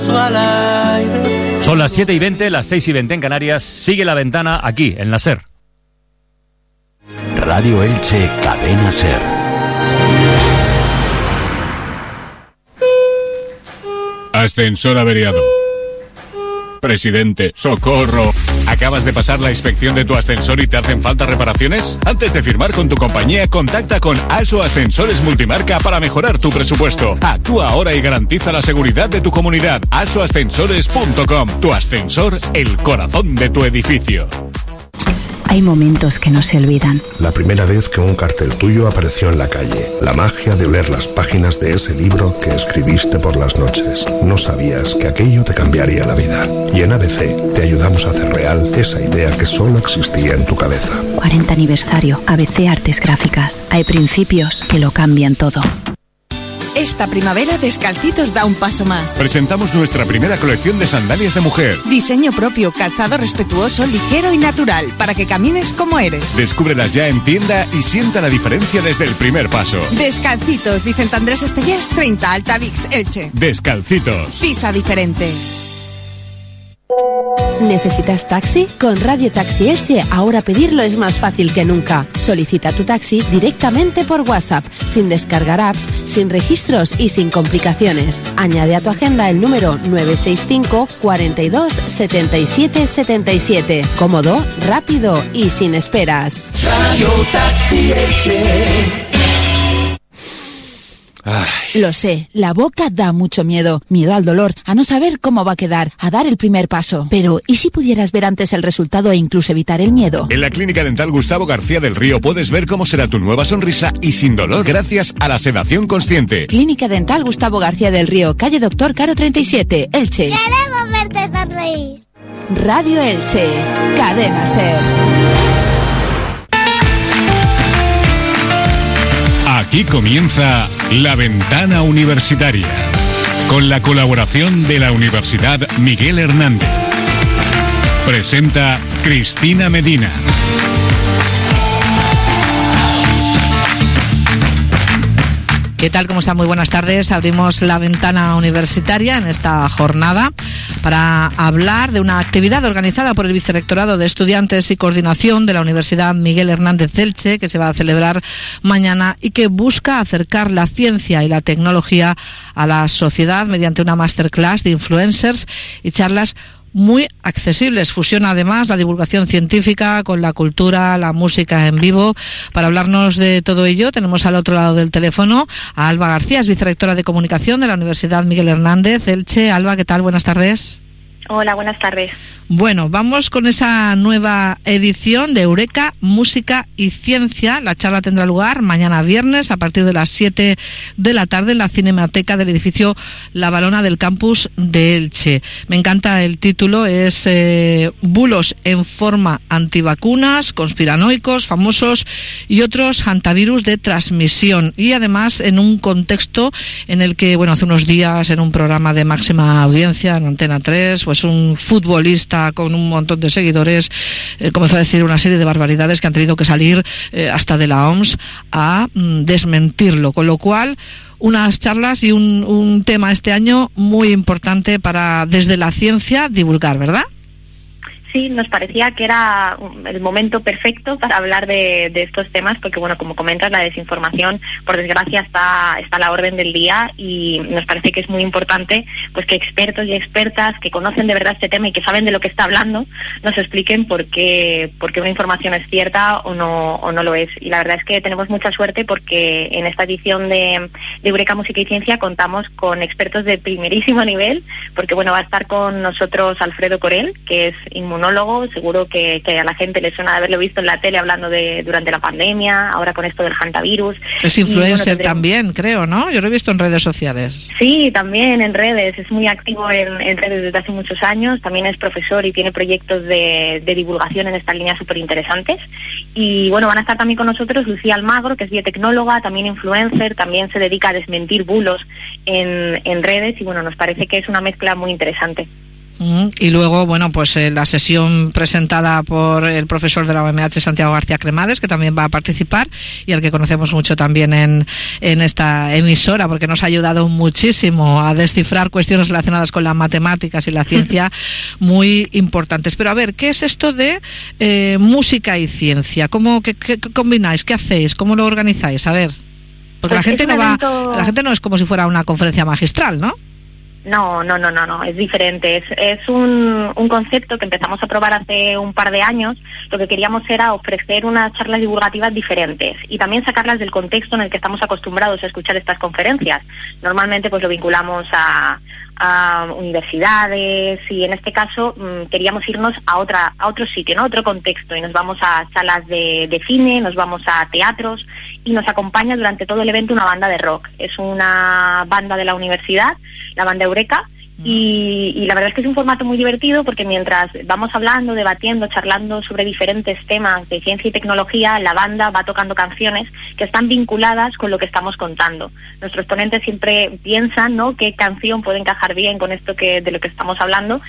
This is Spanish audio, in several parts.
Son las 7:20, las 6:20 en Canarias. Sigue La Ventana aquí, en la SER. Radio Elche, Cadena SER. Ascensor averiado. Presidente, socorro. ¿Acabas de pasar la inspección de tu ascensor y te hacen falta reparaciones? Antes de firmar con tu compañía, contacta con ASO Ascensores Multimarca para mejorar tu presupuesto. Actúa ahora y garantiza la seguridad de tu comunidad. asoascensores.com. Tu ascensor, el corazón de tu edificio. Hay momentos que no se olvidan. La primera vez que un cartel tuyo apareció en la calle. La magia de oler las páginas de ese libro que escribiste por las noches. No sabías que aquello te cambiaría la vida. Y en ABC te ayudamos a hacer real esa idea que solo existía en tu cabeza. 40 aniversario. ABC Artes Gráficas. Hay principios que lo cambian todo. Esta primavera Descalcitos da un paso más. Presentamos nuestra primera colección de sandalias de mujer. Diseño propio, calzado respetuoso, ligero y natural, para que camines como eres. Descúbrelas ya en tienda y sienta la diferencia desde el primer paso. Descalcitos, Vicente Andrés Estellés, 30, Altavix, Elche. Descalcitos. Pisa diferente. ¿Necesitas taxi? Con Radio Taxi Elche ahora pedirlo es más fácil que nunca. Solicita tu taxi directamente por WhatsApp, sin descargar apps, sin registros y sin complicaciones. Añade a tu agenda el número 965 42 77 77. Cómodo, rápido y sin esperas. Radio Taxi Elche. Ay. Lo sé, la boca da mucho miedo. Miedo al dolor, a no saber cómo va a quedar, a dar el primer paso. Pero, ¿y si pudieras ver antes el resultado e incluso evitar el miedo? En la Clínica Dental Gustavo García del Río puedes ver cómo será tu nueva sonrisa y sin dolor gracias a la sedación consciente. Clínica Dental Gustavo García del Río, calle Doctor Caro 37, Elche. Queremos verte sonreír. Radio Elche, Cadena SER. Aquí comienza La Ventana Universitaria, con la colaboración de la Universidad Miguel Hernández. Presenta Cristina Medina. ¿Qué tal? ¿Cómo están? Muy buenas tardes. Abrimos La Ventana Universitaria en esta jornada para hablar de una actividad organizada por el Vicerrectorado de Estudiantes y Coordinación de la Universidad Miguel Hernández Elche, que se va a celebrar mañana y que busca acercar la ciencia y la tecnología a la sociedad mediante una masterclass de influencers y charlas muy accesibles. Fusiona además la divulgación científica con la cultura, la música en vivo. Para hablarnos de todo ello tenemos al otro lado del teléfono a Alba García, es vicerrectora de Comunicación de la Universidad Miguel Hernández Elche. Alba, ¿qué tal? Buenas tardes. Hola, buenas tardes. Bueno, vamos con esa nueva edición de Eureka, Música y Ciencia. La charla tendrá lugar mañana viernes a partir de las 7 de la tarde en la Cinemateca del edificio La Valona del campus de Elche. Me encanta el título, es Bulos en forma antivacunas, conspiranoicos, famosos y otros hantavirus de transmisión. Y además en un contexto en el que, bueno, hace unos días en un programa de máxima audiencia en Antena 3, pues un futbolista con un montón de seguidores comenzó a decir una serie de barbaridades que han tenido que salir hasta de la OMS a desmentirlo, con lo cual unas charlas y un tema este año muy importante para desde la ciencia divulgar, ¿verdad? Sí, nos parecía que era el momento perfecto para hablar de estos temas, porque bueno, como comentas, la desinformación, por desgracia, está a la orden del día y nos parece que es muy importante pues que expertos y expertas que conocen de verdad este tema y que saben de lo que está hablando nos expliquen por qué una información es cierta o no lo es. Y la verdad es que tenemos mucha suerte porque en esta edición de Eureka, Música y Ciencia contamos con expertos de primerísimo nivel, porque bueno, va a estar con nosotros Alfredo Corel, que es inmunólogo, seguro que a la gente le suena de haberlo visto en la tele hablando durante la pandemia, ahora con esto del hantavirus. Es influencer también, creo, ¿no? Yo lo he visto en redes sociales. Sí, también en redes, es muy activo en redes desde hace muchos años, también es profesor y tiene proyectos de divulgación en esta línea súper interesantes. Y bueno, van a estar también con nosotros Lucía Almagro, que es biotecnóloga, también influencer, también se dedica a desmentir bulos en redes y bueno, nos parece que es una mezcla muy interesante. Y luego, bueno, pues la sesión presentada por el profesor de la UMH, Santiago García Cremades, que también va a participar y al que conocemos mucho también en esta emisora, porque nos ha ayudado muchísimo a descifrar cuestiones relacionadas con las matemáticas y la ciencia muy importantes. Pero a ver, ¿qué es esto de música y ciencia? ¿Qué combináis? ¿Qué hacéis? ¿Cómo lo organizáis? A ver, porque la gente no es como si fuera una conferencia magistral, ¿no? No, es diferente. Es un concepto que empezamos a probar hace un par de años. Lo que queríamos era ofrecer unas charlas divulgativas diferentes y también sacarlas del contexto en el que estamos acostumbrados a escuchar estas conferencias. Normalmente pues lo vinculamos a universidades y en este caso queríamos irnos a otro sitio, ¿no? Otro contexto, y nos vamos a salas de cine, nos vamos a teatros y nos acompaña durante todo el evento una banda de rock. Es una banda de la universidad, la banda Eureka, y la verdad es que es un formato muy divertido porque mientras vamos hablando, debatiendo, charlando sobre diferentes temas de ciencia y tecnología, la banda va tocando canciones que están vinculadas con lo que estamos contando. Nuestros ponentes siempre piensan, ¿no?, qué canción puede encajar bien con esto de lo que estamos hablando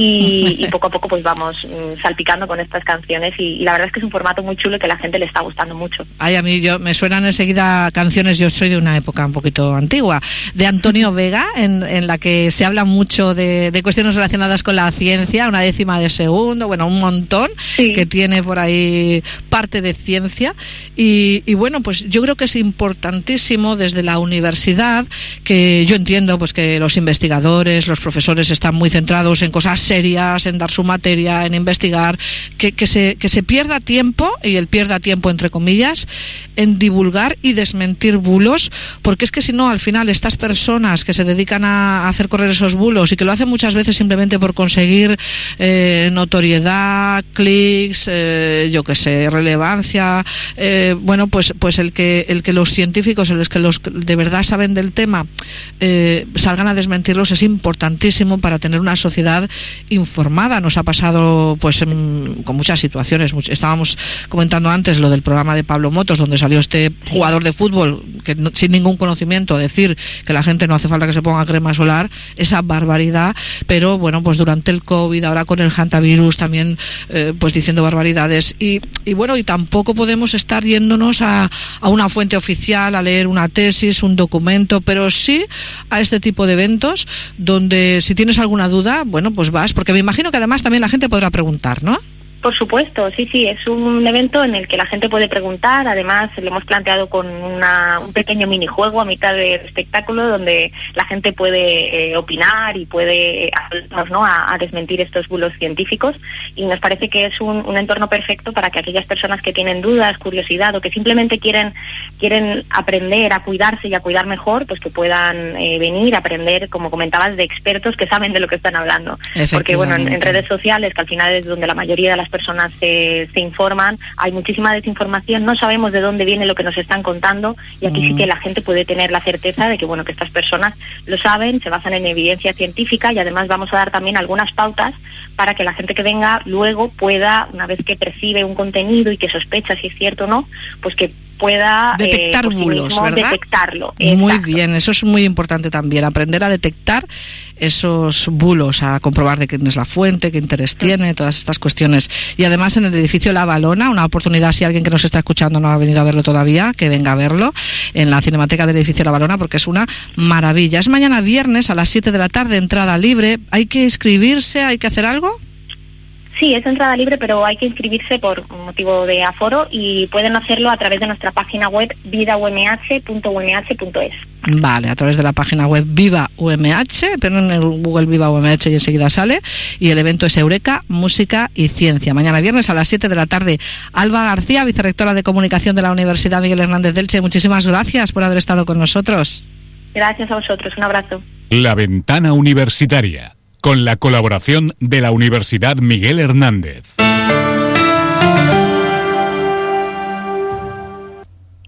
y poco a poco pues vamos salpicando con estas canciones y la verdad es que es un formato muy chulo y que a la gente le está gustando mucho. Ay, a mí me suenan enseguida canciones, yo soy de una época un poquito antigua, de Antonio Vega, en la que se habla mucho de cuestiones relacionadas con la ciencia, una décima de segundo, bueno, un montón, sí, que tiene por ahí parte de ciencia y bueno, pues yo creo que es importantísimo desde la universidad, que yo entiendo pues que los investigadores, los profesores están muy centrados en cosas serias, en dar su materia, en investigar, que se pierda tiempo, y el pierda tiempo entre comillas, en divulgar y desmentir bulos, porque es que si no, al final estas personas que se dedican a hacer correr esos bulos y que lo hacen muchas veces simplemente por conseguir notoriedad, clics, yo qué sé, relevancia, bueno, pues el que los científicos, los que de verdad saben del tema salgan a desmentirlos es importantísimo para tener una sociedad informada. Nos ha pasado pues con muchas situaciones. Estábamos comentando antes lo del programa de Pablo Motos, donde salió este jugador de fútbol que sin ningún conocimiento decir que la gente no hace falta que se ponga crema solar, esa barbaridad, pero bueno, pues durante el COVID, ahora con el hantavirus también pues diciendo barbaridades y bueno, y tampoco podemos estar yéndonos a una fuente oficial a leer una tesis, un documento, pero sí a este tipo de eventos donde si tienes alguna duda, bueno, pues vas, porque me imagino que además también la gente podrá preguntar, ¿no? Por supuesto, sí, es un evento en el que la gente puede preguntar. Además, lo hemos planteado con un pequeño minijuego a mitad del espectáculo donde la gente puede opinar y puede ayudarnos, ¿no?, a desmentir estos bulos científicos, y nos parece que es un entorno perfecto para que aquellas personas que tienen dudas, curiosidad o que simplemente quieren aprender a cuidarse y a cuidar mejor, pues que puedan venir a aprender, como comentabas, de expertos que saben de lo que están hablando. Porque bueno, en redes sociales, que al final es donde la mayoría de las personas se informan, hay muchísima desinformación, no sabemos de dónde viene lo que nos están contando, y aquí sí que la gente puede tener la certeza de que bueno, que estas personas lo saben, se basan en evidencia científica, y además vamos a dar también algunas pautas para que la gente que venga luego pueda, una vez que percibe un contenido y que sospecha si es cierto o no, pues que pueda detectar bulos, ¿verdad? Detectarlo. Muy Exacto. bien, eso es muy importante también, aprender a detectar esos bulos, a comprobar de quién es la fuente, qué interés tiene, todas estas cuestiones. Y además en el edificio La Valona, una oportunidad, si alguien que nos está escuchando no ha venido a verlo todavía, que venga a verlo en la Cinemateca del edificio La Valona, porque es una maravilla. Es mañana viernes a las 7 de la tarde, entrada libre. ¿Hay que inscribirse? ¿Hay que hacer algo? Sí, es entrada libre, pero hay que inscribirse por motivo de aforo y pueden hacerlo a través de nuestra página web vidaumh.umh.es. Vale, a través de la página web Viva UMH, pero en el Google Viva UMH y enseguida sale, y el evento es Eureka, Música y Ciencia. Mañana viernes a las 7 de la tarde. Alba García, vicerrectora de Comunicación de la Universidad Miguel Hernández de Elche, muchísimas gracias por haber estado con nosotros. Gracias a vosotros, un abrazo. La Ventana Universitaria, con la colaboración de la Universidad Miguel Hernández.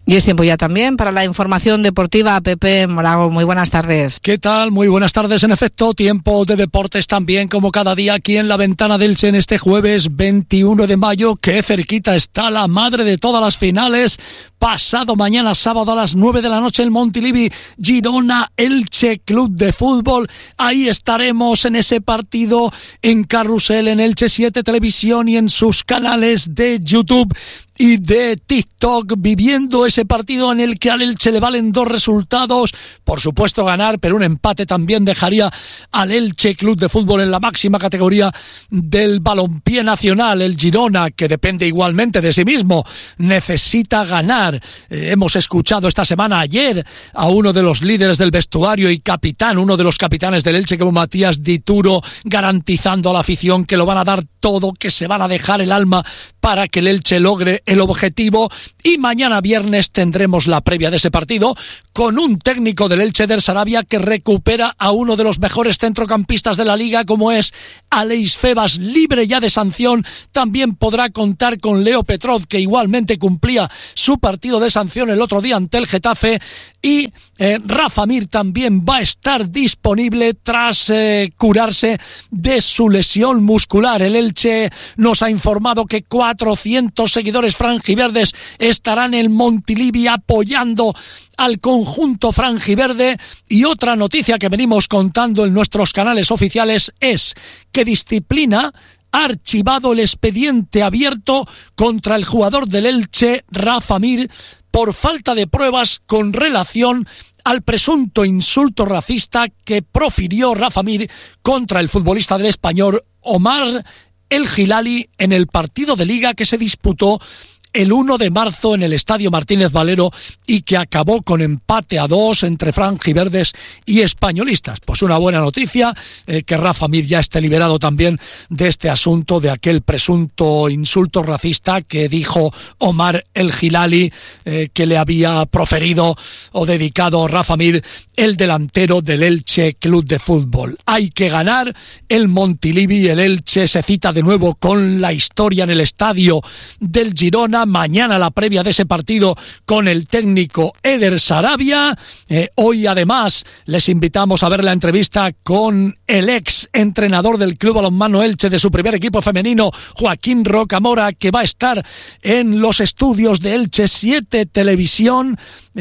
Y es tiempo ya también para la información deportiva. Pepe Morago, muy buenas tardes. ¿Qué tal? Muy buenas tardes. En efecto, tiempo de deportes también, como cada día aquí en la Ventana del Elche en este jueves 21 de mayo. Qué cerquita está la madre de todas las finales. Pasado mañana sábado a las 9 de la noche el Montilivi Girona Elche Club de Fútbol. Ahí estaremos en ese partido en Carrusel, en Elche 7 Televisión y en sus canales de YouTube y de TikTok, viviendo ese partido en el que al Elche le valen 2 resultados, por supuesto ganar, pero un empate también dejaría al Elche Club de Fútbol en la máxima categoría del balompié nacional. El Girona, que depende igualmente de sí mismo, necesita ganar. Hemos escuchado esta semana, ayer, a uno de los líderes del vestuario y capitán, uno de los capitanes del Elche, como Matías Dituro, garantizando a la afición que lo van a dar todo, que se van a dejar el alma para que el Elche logre el objetivo. Y mañana viernes tendremos la previa de ese partido con un técnico del Elche, Eder Sarabia, que recupera a uno de los mejores centrocampistas de la liga, como es Aleix Febas, libre ya de sanción. También podrá contar con Leo Petrov, que igualmente cumplía su partido de sanción el otro día ante el Getafe, y Rafa Mir también va a estar disponible tras curarse de su lesión muscular. El Elche nos ha informado que 400 seguidores franjiverdes estarán en Montilivi apoyando al conjunto franjiverde. Y otra noticia que venimos contando en nuestros canales oficiales es que Disciplina ha archivado el expediente abierto contra el jugador del Elche, Rafa Mir, por falta de pruebas con relación al presunto insulto racista que profirió Rafa Mir contra el futbolista del Español, Omar El Hilali, en el partido de Liga que se disputó el 1 de marzo en el Estadio Martínez Valero y que acabó con empate a 2 entre franjiverdes y españolistas. Pues una buena noticia, que Rafa Mir ya esté liberado también de este asunto, de aquel presunto insulto racista que dijo Omar El Hilali, que le había proferido o dedicado Rafa Mir, el delantero del Elche Club de Fútbol. Hay que ganar el Montilivi. El Elche se cita de nuevo con la historia en el estadio del Girona. Mañana la previa de ese partido con el técnico Eder Sarabia. Hoy además les invitamos a ver la entrevista con el ex entrenador del Club Balonmano Elche, de su primer equipo femenino, Joaquín Rocamora, que va a estar en los estudios de Elche 7 Televisión.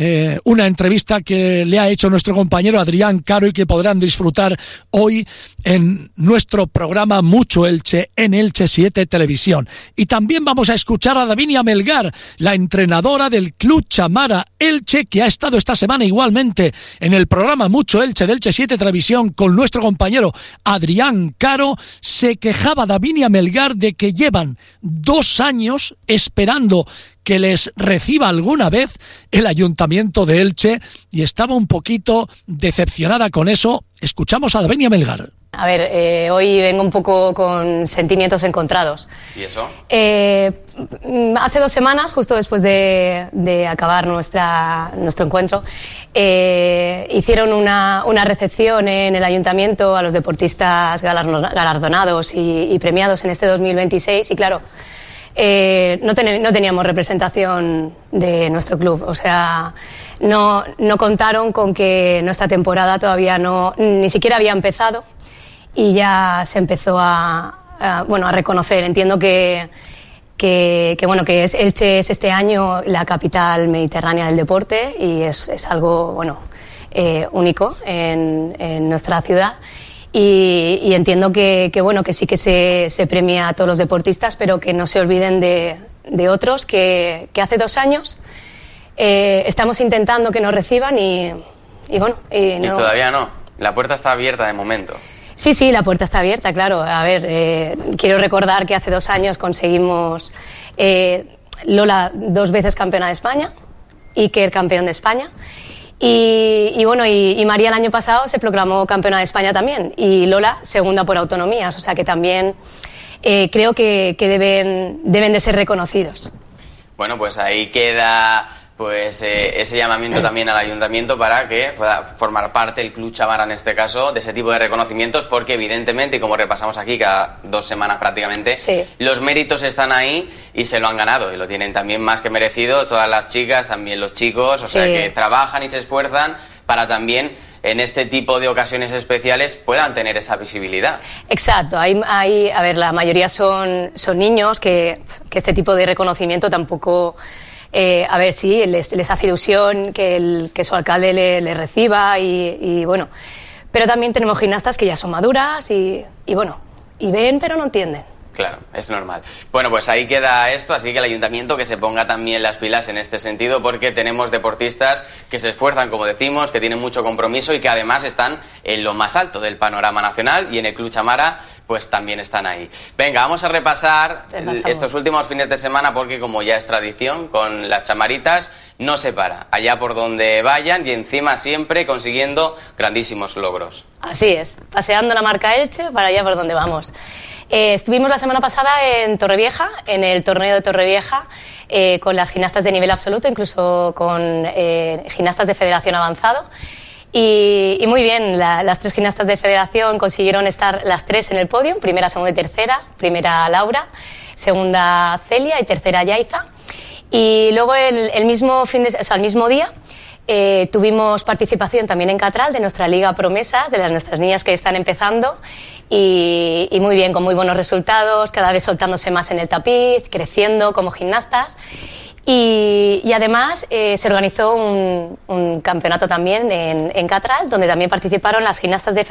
Una entrevista que le ha hecho nuestro compañero Adrián Caro y que podrán disfrutar hoy en nuestro programa Mucho Elche en Elche 7 Televisión. Y también vamos a escuchar a Davinia Melgar, la entrenadora del Club Chamara Elche, que ha estado esta semana igualmente en el programa Mucho Elche de Elche 7 Televisión con nuestro compañero Adrián Caro. Se quejaba Davinia Melgar de que llevan 2 años esperando que les reciba alguna vez el Ayuntamiento de Elche y estaba un poquito decepcionada con eso. Escuchamos a Davinia Melgar. A ver, hoy vengo un poco con sentimientos encontrados. ¿Y eso? Hace 2 semanas, justo después de acabar nuestro encuentro, hicieron una recepción en el Ayuntamiento a los deportistas galardonados y premiados en este 2026 y claro, no teníamos representación de nuestro club, o sea, no contaron con que nuestra temporada todavía ni siquiera había empezado y ya se empezó a reconocer. Entiendo que Elche es este año la capital mediterránea del deporte y es algo único en nuestra ciudad. Y entiendo que sí que se premia a todos los deportistas, pero que no se olviden de otros que hace 2 años estamos intentando que nos reciban y todavía no. La puerta está abierta de momento. Sí, la puerta está abierta, claro. A ver, quiero recordar que hace 2 años conseguimos Lola 2 veces campeona de España, Iker campeón de España. Y María el año pasado se proclamó campeona de España también y Lola segunda por autonomías, o sea que también creo que deben de ser reconocidos. Bueno, pues ahí queda pues ese llamamiento también al ayuntamiento para que pueda formar parte el Club Chamara en este caso de ese tipo de reconocimientos, porque evidentemente, y como repasamos aquí cada 2 semanas prácticamente, los méritos están ahí y se lo han ganado y lo tienen también más que merecido todas las chicas, también los chicos, o sea que trabajan y se esfuerzan para también en este tipo de ocasiones especiales puedan tener esa visibilidad. Exacto, hay a ver, la mayoría son niños que este tipo de reconocimiento tampoco... a ver, sí, les hace ilusión que su alcalde le reciba y bueno, pero también tenemos gimnastas que ya son maduras y bueno, y ven pero no entienden. Claro, es normal. Bueno, pues ahí queda esto, así que el ayuntamiento que se ponga también las pilas en este sentido, porque tenemos deportistas que se esfuerzan, como decimos, que tienen mucho compromiso y que además están en lo más alto del panorama nacional, y en el Club Chamara pues también están ahí. Venga, vamos a repasar estos últimos fines de semana, porque como ya es tradición con las chamaritas, no se para, allá por donde vayan y encima siempre consiguiendo grandísimos logros. Así es, paseando la marca Elche para allá por donde vamos. Estuvimos la semana pasada en Torrevieja, en el torneo de Torrevieja, con las gimnastas de nivel absoluto, incluso con gimnastas de federación avanzado. Y muy bien, las 3 gimnastas de federación consiguieron estar las 3 en el podio, primera, segunda y tercera. Primera Laura, segunda Celia y tercera Yaiza. Y luego el mismo día tuvimos participación también en Catral de nuestra Liga Promesas, de nuestras niñas que están empezando. Y muy bien, con muy buenos resultados, cada vez soltándose más en el tapiz, creciendo como gimnastas. Y además se organizó un campeonato también en Catral, donde también participaron las gimnastas de